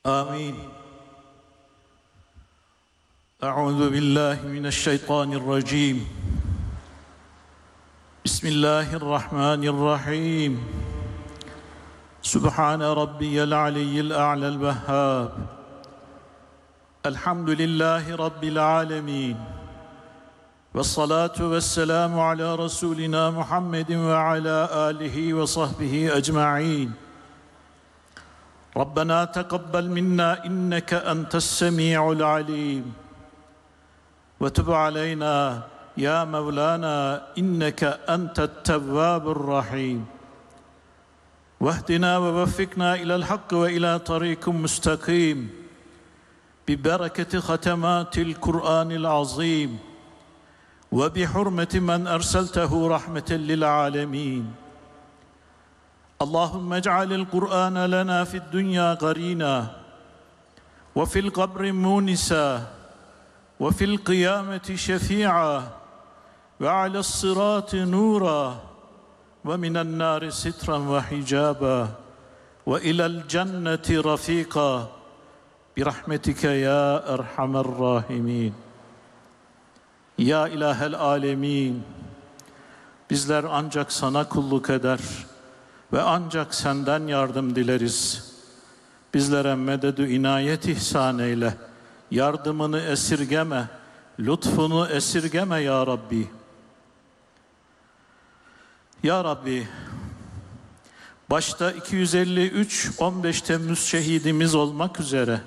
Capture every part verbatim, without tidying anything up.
آمين. أعوذ بالله من الشيطان الرجيم. بسم الله الرحمن الرحيم. سبحان ربي العلي الأعلى الوهاب. الحمد لله رب العالمين. والصلاة والسلام على رسولنا محمد وعلى آله وصحبه أجمعين. ربنا تقبل منا إنك أنت السميع العليم وتب علينا يا مولانا إنك أنت التواب الرحيم واهدنا ووفقنا إلى الحق وإلى طريق مستقيم ببركة ختمات القرآن العظيم وبحرمة من أرسلته رحمة للعالمين. اللهم اجعل القرآن لنا في الدنيا قرينا وفي القبر مونسا وفي القيامة شفيعا وعلى الصراط نورا ومن النار سترا وحجابا وإلى الجنة رفيقا برحمتك يا أرحم الراحمين. Ya İlahel Alemin, bizler ancak sana kulluk eder ve ancak senden yardım dileriz. Bizlere mededü inayet ihsan eyle, yardımını esirgeme, lütfunu esirgeme ya Rabbi. Ya Rabbi, başta iki yüz elli üç on beş Temmuz şehidimiz olmak üzere,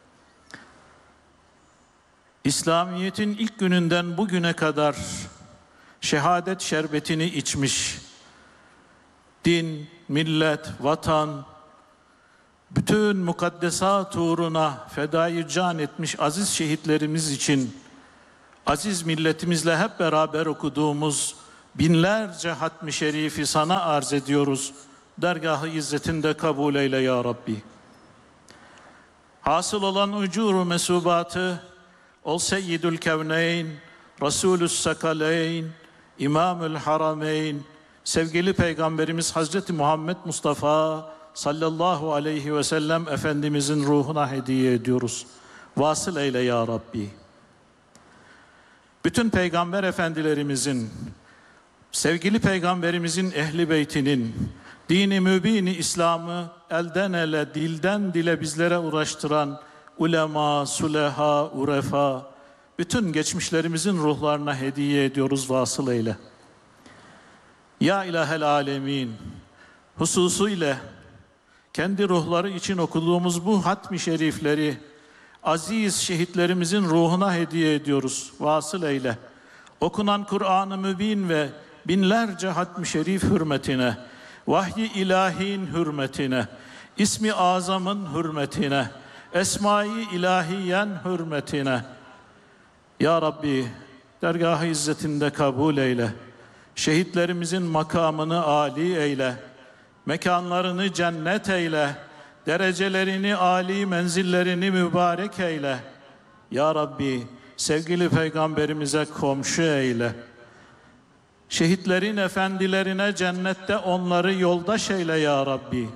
İslamiyet'in ilk gününden bugüne kadar şehadet şerbetini içmiş, din, millet, vatan, bütün mukaddesat uğruna fedai can etmiş aziz şehitlerimiz için, aziz milletimizle hep beraber okuduğumuz binlerce hatmi şerifi sana arz ediyoruz. Dergah-ı izzetinde kabul eyle ya Rabbi. Hasıl olan ucuru mesubatı, ol seyyidül kevneyn, Resulü's sakaleyn, İmamül harameyn, sevgili Peygamberimiz Hazreti Muhammed Mustafa sallallahu aleyhi ve sellem Efendimizin ruhuna hediye ediyoruz. Vasıl eyle ya Rabbi. Bütün Peygamber Efendilerimizin, sevgili Peygamberimizin ehli beytinin, dini mübini İslam'ı elden ele, dilden dile bizlere uğraştıran ulema, suleha, urefa, bütün geçmişlerimizin ruhlarına hediye ediyoruz, vasıl eyle. Ya İlahel Alemin, hususuyla kendi ruhları için okuduğumuz bu hatmi şerifleri aziz şehitlerimizin ruhuna hediye ediyoruz, vasıl eyle. Okunan Kur'an-ı Mübin ve binlerce hatmi şerif hürmetine, vahyi ilahin hürmetine, ismi azamın hürmetine, esma-i ilahiyen hürmetine, ya Rabbi dergah-ı izzetinde kabul eyle. Şehitlerimizin makamını âli eyle, mekanlarını cennet eyle, derecelerini âli, menzillerini mübarek eyle. Ya Rabbi sevgili Peygamberimize komşu eyle. Şehitlerin efendilerine cennette onları yoldaş eyle ya Rabbi.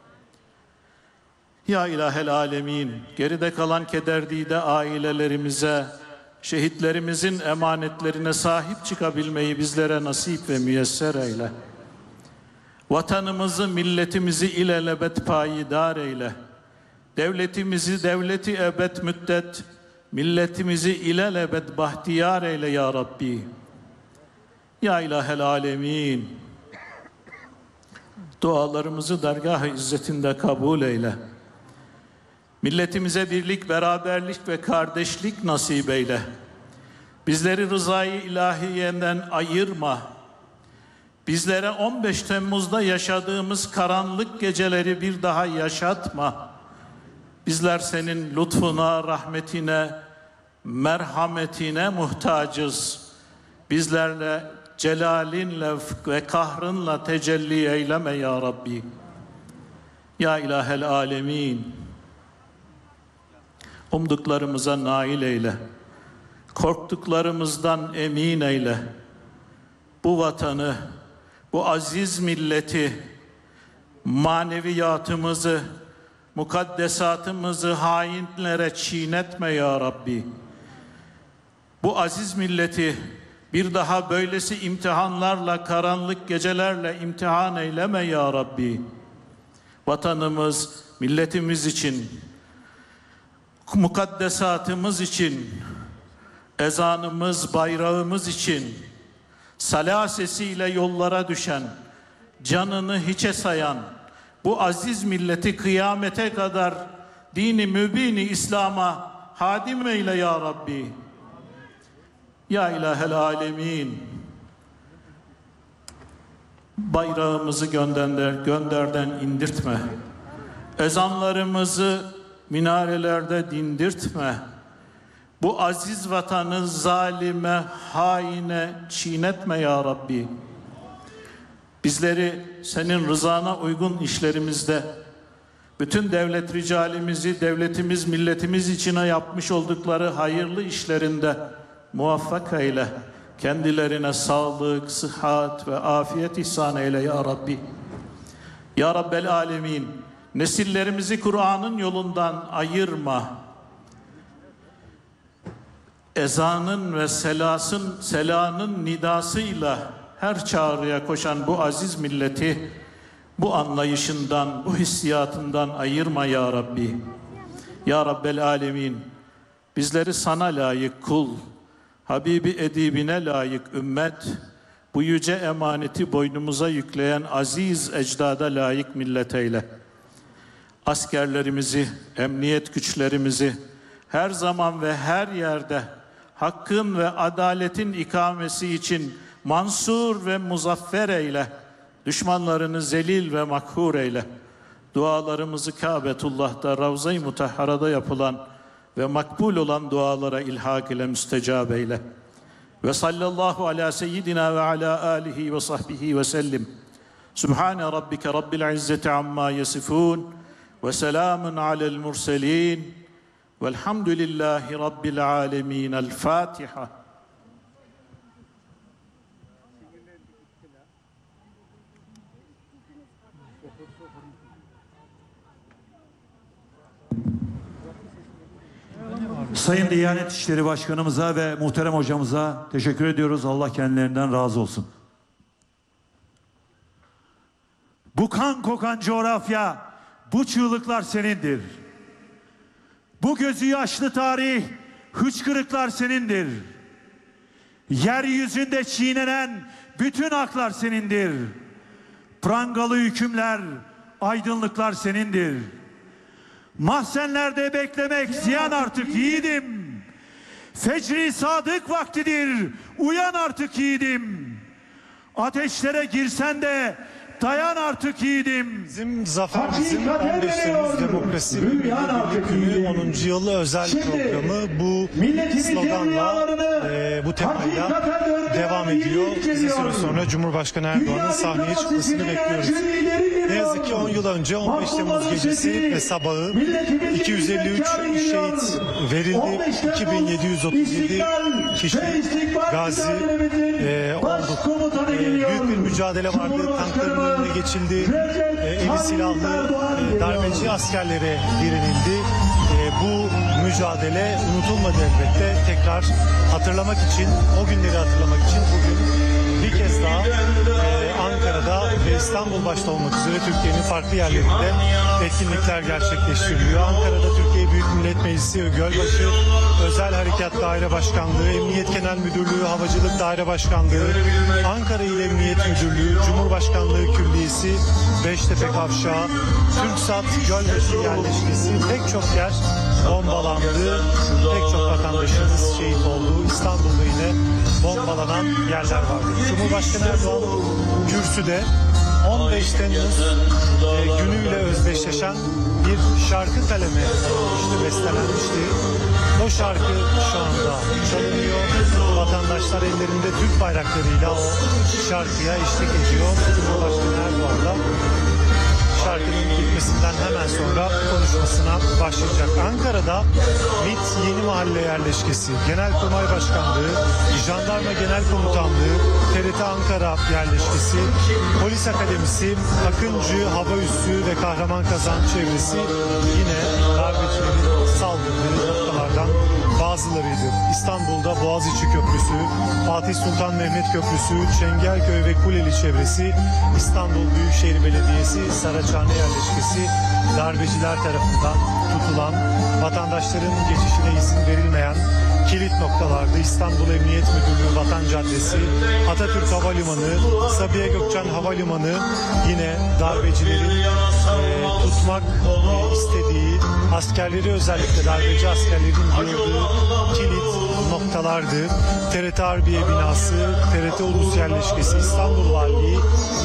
Ya İlahel Alemin, geride kalan kederdide ailelerimize, şehitlerimizin emanetlerine sahip çıkabilmeyi bizlere nasip ve müyesser eyle. Vatanımızı, milletimizi ilelebet payidar eyle. Devletimizi devleti ebed müddet, milletimizi ilelebet bahtiyar eyle ya Rabbi. Ya İlahel Alemin, dualarımızı dergah-ı izzetinde kabul eyle. Milletimize birlik, beraberlik ve kardeşlik nasip eyle. Bizleri rızayı ilahiyenden ayırma. Bizlere on beş Temmuz'da yaşadığımız karanlık geceleri bir daha yaşatma. Bizler senin lütfuna, rahmetine, merhametine muhtacız. Bizlerle celalinle ve kahrınla tecelli eyleme ya Rabbi. Ya İlahel Alemin, umduklarımıza nail eyle. Korktuklarımızdan emin eyle. Bu vatanı, bu aziz milleti, maneviyatımızı, mukaddesatımızı hainlere çiğnetme ya Rabbi. Bu aziz milleti bir daha böylesi imtihanlarla, karanlık gecelerle imtihan eyleme ya Rabbi. Vatanımız, milletimiz için, mukaddesatımız için, ezanımız, bayrağımız için, sala sesiyle yollara düşen, canını hiçe sayan, bu aziz milleti kıyamete kadar dini mübini İslam'a hadim eyle ya Rabbi. Ya ilahel alemin, bayrağımızı gönderden, gönderden indirtme. Ezanlarımızı minarelerde dindirtme. Bu aziz vatanı zalime, haine çiğnetme ya Rabbi. Bizleri senin rızana uygun işlerimizde, bütün devlet ricalimizi, devletimiz, milletimiz içine yapmış oldukları hayırlı işlerinde muvaffak eyle. Kendilerine sağlık, sıhhat ve afiyet ihsan eyle ya Rabbi. Ya Rabbel alemin, nesillerimizi Kur'an'ın yolundan ayırma. Ezanın ve selasın, selanın nidasıyla her çağrıya koşan bu aziz milleti bu anlayışından, bu hissiyatından ayırma ya Rabbi. Ya Rabbel alemin, bizleri sana layık kul, Habibi edibine layık ümmet, bu yüce emaneti boynumuza yükleyen aziz ecdada layık millet eyle. Askerlerimizi, emniyet güçlerimizi her zaman ve her yerde hakkın ve adaletin ikamesi için mansur ve muzaffer eyle. Düşmanlarını zelil ve makhur eyle. Dualarımızı Kâbetullah'ta, Ravza-i Mutahhara'da yapılan ve makbul olan dualara ilhak ile müstecab eyle. Ve sallallahu ala seyyidina ve ala alihi ve sahbihi ve sellim. Sübhane rabbike rabbil izzeti amma yasifun ve selamun alel murselin velhamdülillahi rabbil alemin. El Fatiha. Sayın Diyanet İşleri Başkanımıza ve muhterem hocamıza teşekkür ediyoruz. Allah kendilerinden razı olsun. Bu kan kokan coğrafya, bu çığlıklar senindir. Bu gözü yaşlı tarih, hıçkırıklar senindir. Yeryüzünde çiğnenen bütün haklar senindir. Prangalı hükümler, aydınlıklar senindir. Mahzenlerde beklemek ziyan artık yiğidim. Fecri sadık vaktidir, uyan artık yiğidim. Ateşlere girsen de dayan artık yiğidim. Bizim zafer bizim on beş Temmuz Demokrasi ve Milliyetçilik Günü onuncu yılı özel programı bu sloganla, e, bu temayla devam ediyor. Kısa süre sonra Cumhurbaşkanı Erdoğan'ın sahneye çıkmasını bekliyoruz. Ne yazık ki on yıl önce on beş Temmuz gecesi ve sabahı iki yüz elli üç şehit verildi. iki bin yedi yüz otuz yedi kişi gazi e, olduk. E, büyük bir mücadele vardı. Tankların önüne geçildi. E, eli silahlı e, darbeci askerlere direnildi. E, bu mücadele unutulmadı elbette. Tekrar hatırlamak için, o günleri hatırlamak için bugün bir kez daha e, Ankara'da ve İstanbul başta olmak üzere Türkiye'nin farklı yerlerinde etkinlikler gerçekleştiriliyor. Ankara'da Türkiye Büyük Millet Meclisi Gölbaşı Özel Harekat Daire Başkanlığı, Emniyet Genel Müdürlüğü, Havacılık Daire Başkanlığı, Ankara İl Emniyet Müdürlüğü, Cumhurbaşkanlığı Külliyesi, Beştepe Kavşağı, TürkSat Gölbaşı yerleşkesi, pek çok yer bombalandı. Pek çok vatandaşımız şehit oldu. İstanbul'da yine bombalanan yerler vardı. Cumhurbaşkanı Erdoğan kürsüde on beş Temmuz e, günüyle özdeşleşen bir şarkı kaleme işte bestelenmişti. O şarkı şu anda çalınıyor. Vatandaşlar ellerinde Türk bayraklarıyla o şarkıya eşlik ediyor. Cumhurbaşkanı Erdoğan'la şarkının bitmesinden hemen sonra konuşmasına başlayacak. Ankara'da MİT Yeni Mahalle Yerleşkesi, Genelkurmay Başkanlığı, Jandarma Genel Komutanlığı, T R T Ankara Yerleşkesi, Polis Akademisi, Akıncı Hava Üssü ve Kahraman Kazan çevresi yine darbecilerin saldırdığı noktalardan bazılarıydı. İstanbul'da Boğaziçi Köprüsü, Fatih Sultan Mehmet Köprüsü, Çengelköy ve Kuleli çevresi, İstanbul Büyükşehir Belediyesi, Saraçhane Yerleşkesi darbeciler tarafından tutulan, vatandaşların geçişine izin verilmeyen kilit noktalardı. İstanbul Emniyet Müdürlüğü Vatan Caddesi, Atatürk Havalimanı, Sabiha Gökçen Havalimanı yine darbecilerin e, tutmak e, istediği, askerleri özellikle darbeci askerlerin yığıldığı kilit noktalardı. T R T Harbiye binası, T R T Ulus Yerleşkesi, İstanbul Valiliği